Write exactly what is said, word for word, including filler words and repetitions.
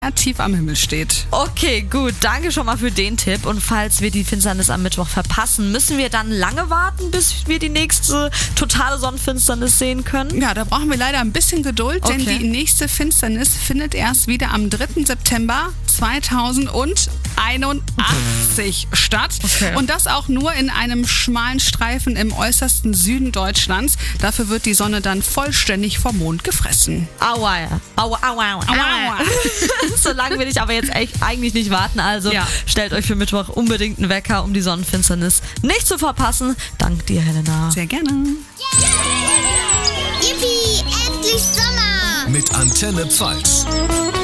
tief am Himmel steht. Okay, gut. Danke schon mal für den Tipp. Und falls wir die Finsternis am Mittwoch verpassen, müssen wir dann lange warten, bis wir die nächste totale Sonnenfinsternis sehen können? Ja, da brauchen wir leider ein bisschen Geduld, denn Okay. die nächste Finsternis findet erst wieder am dritten September zweitausendeinundachtzig statt. Okay. Und das auch nur in einem schmalen Streifen im äußersten Süden Deutschlands. Dafür wird die Sonne dann vollständig vom Mond gefressen. Aua, aua, aua, aua. Aua. So lange will ich aber jetzt echt eigentlich nicht warten. Also Ja. stellt euch für Mittwoch unbedingt einen Wecker, um die Sonnenfinsternis nicht zu verpassen. Dank dir, Helena. Sehr gerne. Yippie, endlich Sommer! Mit Antenne Pfalz.